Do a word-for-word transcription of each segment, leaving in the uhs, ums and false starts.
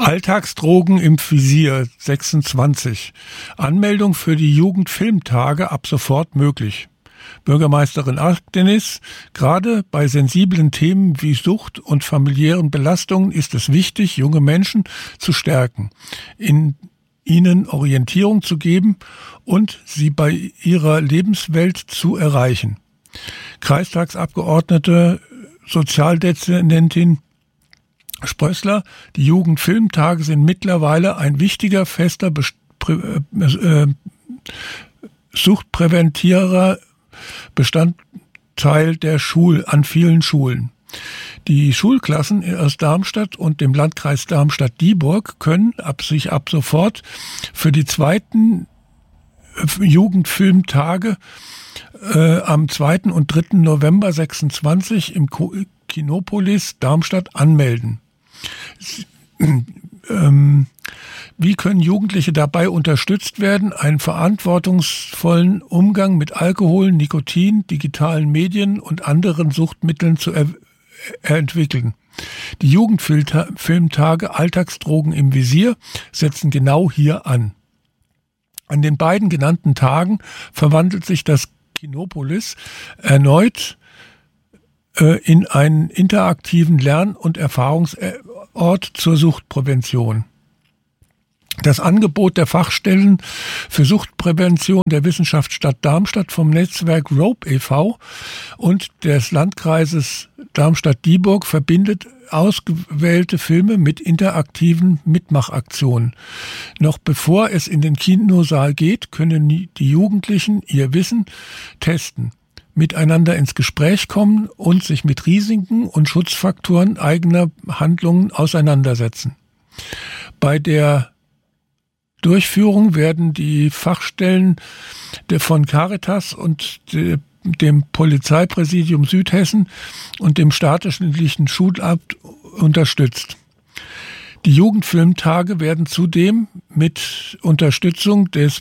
Alltagsdrogen im Visier sechsundzwanzig. Anmeldung für die Jugendfilmtage ab sofort möglich. Bürgermeisterin Akdenis: Gerade bei sensiblen Themen wie Sucht und familiären Belastungen ist es wichtig, junge Menschen zu stärken, in ihnen Orientierung zu geben und sie bei ihrer Lebenswelt zu erreichen. Kreistagsabgeordnete Sozialdezernentin Sprössler: Die Jugendfilmtage sind mittlerweile ein wichtiger, fester Best- äh, suchtpräventierer Bestandteil der Schul an vielen Schulen. Die Schulklassen aus Darmstadt und dem Landkreis Darmstadt-Dieburg können ab sich ab sofort für die zweiten Jugendfilmtage äh, am zweiten und dritten November sechsundzwanzig im Kinopolis Darmstadt anmelden. Ähm, wie können Jugendliche dabei unterstützt werden, einen verantwortungsvollen Umgang mit Alkohol, Nikotin, digitalen Medien und anderen Suchtmitteln zu er- entwickeln? Die Jugendfilmtage Alltagsdrogen im Visier setzen genau hier an. An den beiden genannten Tagen verwandelt sich das Kinopolis erneut äh, in einen interaktiven Lern- und Erfahrungsort zur Suchtprävention. Das Angebot der Fachstellen für Suchtprävention der Wissenschaftsstadt Darmstadt vom Netzwerk Rope e V und des Landkreises Darmstadt-Dieburg verbindet ausgewählte Filme mit interaktiven Mitmachaktionen. Noch bevor es in den Kinosaal geht, können die Jugendlichen ihr Wissen testen, miteinander ins Gespräch kommen und sich mit Risiken und Schutzfaktoren eigener Handlungen auseinandersetzen. Bei der Durchführung werden die Fachstellen der von Caritas und de, dem Polizeipräsidium Südhessen und dem staatlichen Schulamt unterstützt. Die Jugendfilmtage werden zudem mit Unterstützung des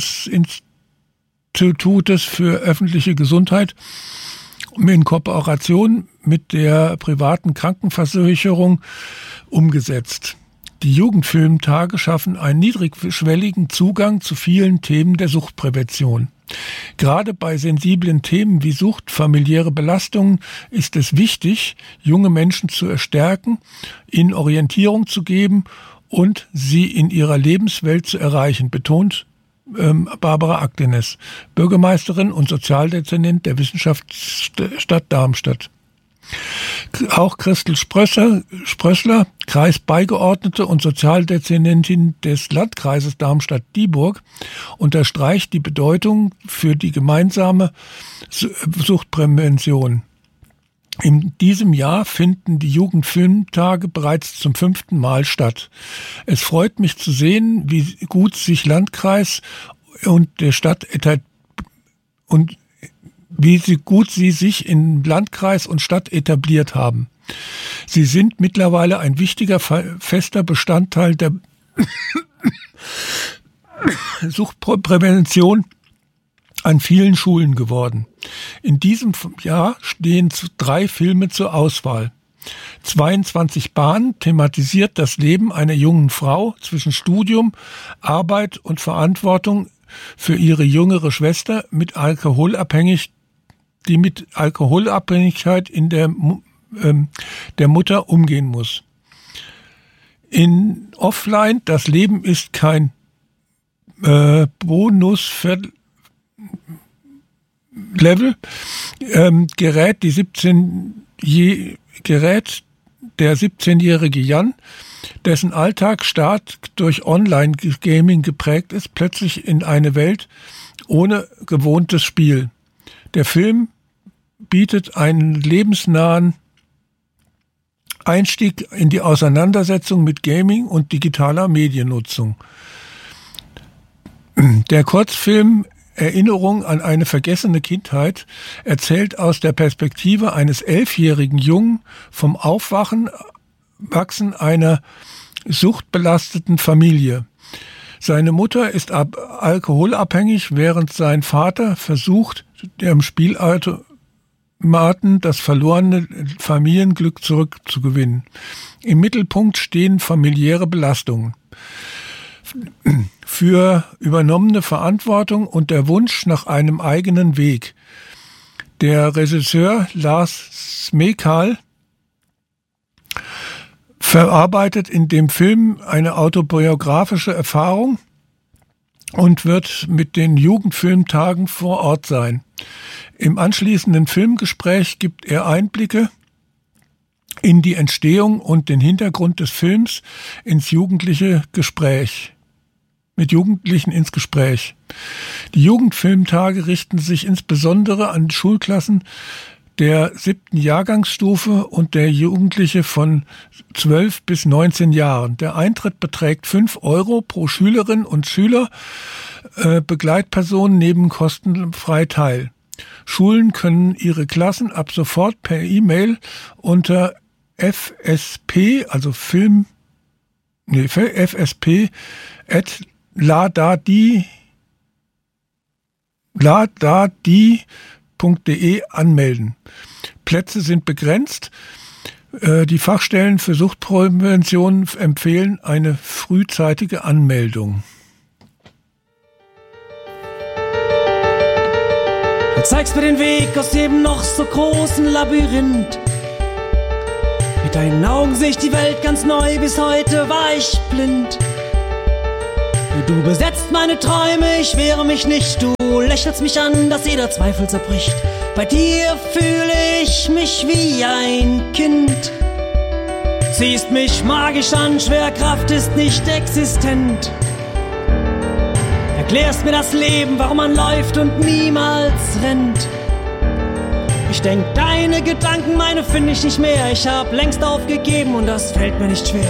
Bundesinstitutes für öffentliche Gesundheit in Kooperation mit der privaten Krankenversicherung umgesetzt. Die Jugendfilmtage schaffen einen niedrigschwelligen Zugang zu vielen Themen der Suchtprävention. Gerade bei sensiblen Themen wie Sucht, familiäre Belastungen ist es wichtig, junge Menschen zu stärken, ihnen Orientierung zu geben und sie in ihrer Lebenswelt zu erreichen, betont ähm, Barbara Akdenis, Bürgermeisterin und Sozialdezernent der Wissenschaftsstadt Darmstadt. Auch Christel Sprössler, Sprössler, Kreisbeigeordnete und Sozialdezernentin des Landkreises Darmstadt-Dieburg, unterstreicht die Bedeutung für die gemeinsame Suchtprävention. In diesem Jahr finden die Jugendfilmtage bereits zum fünften Mal statt. Es freut mich zu sehen, wie gut sich Landkreis und der Stadt etabliert und wie sie gut sie sich in Landkreis und Stadt etabliert haben. Sie sind mittlerweile ein wichtiger, fester Bestandteil der Suchtprävention an vielen Schulen geworden. In diesem Jahr stehen drei Filme zur Auswahl. zweiundzwanzig Bahn thematisiert das Leben einer jungen Frau zwischen Studium, Arbeit und Verantwortung für ihre jüngere Schwester mit alkoholabhängig die mit Alkoholabhängigkeit in der, ähm, der Mutter umgehen muss. In Offline, das Leben ist kein äh, Bonus für Level, ähm, gerät, die siebzehn, je, gerät der siebzehnjährige Jan, dessen Alltag stark durch Online-Gaming geprägt ist, plötzlich in eine Welt ohne gewohntes Spiel. Der Film bietet einen lebensnahen Einstieg in die Auseinandersetzung mit Gaming und digitaler Mediennutzung. Der Kurzfilm Erinnerung an eine vergessene Kindheit erzählt aus der Perspektive eines elfjährigen Jungen vom Aufwachen, Wachsen einer suchtbelasteten Familie. Seine Mutter ist ab alkoholabhängig, während sein Vater versucht, der im Spielauto Martin das verlorene Familienglück zurückzugewinnen. Im Mittelpunkt stehen familiäre Belastungen. Für übernommene Verantwortung und der Wunsch nach einem eigenen Weg. Der Regisseur Lars Smekal verarbeitet in dem Film eine autobiografische Erfahrung und wird mit den Jugendfilmtagen vor Ort sein. Im anschließenden Filmgespräch gibt er Einblicke in die Entstehung und den Hintergrund des Films ins jugendliche Gespräch. Mit Jugendlichen ins Gespräch. Die Jugendfilmtage richten sich insbesondere an Schulklassen der siebten Jahrgangsstufe und der Jugendliche von zwölf bis neunzehn Jahren. Der Eintritt beträgt fünf Euro pro Schülerin und Schüler. Äh, Begleitpersonen nehmen kostenfrei teil. Schulen können ihre Klassen ab sofort per E-Mail unter F S P, also Film, nee, F S P at ladadi, ladadi punkt de anmelden. Plätze sind begrenzt. Die Fachstellen für Suchtprävention empfehlen eine frühzeitige Anmeldung. Du zeigst mir den Weg aus dem noch so großen Labyrinth. Mit deinen Augen sehe ich die Welt ganz neu, bis heute war ich blind. Du besetzt meine Träume, ich wehre mich nicht. Du lächelst mich an, dass jeder Zweifel zerbricht. Bei dir fühle ich mich wie ein Kind. Ziehst mich magisch an, Schwerkraft ist nicht existent. Erklärst mir das Leben, warum man läuft und niemals rennt. Ich denk, deine Gedanken, meine finde ich nicht mehr. Ich hab längst aufgegeben und das fällt mir nicht schwer.